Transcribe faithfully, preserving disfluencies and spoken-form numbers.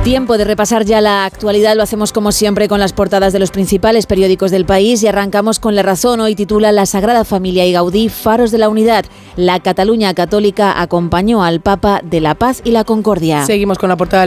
Tiempo de repasar ya la actualidad, lo hacemos como siempre con las portadas de los principales periódicos del país y arrancamos con La Razón. Hoy titula La Sagrada Familia y Gaudí, faros de la unidad. La Cataluña católica acompañó al Papa de la Paz y la Concordia. Seguimos con la portada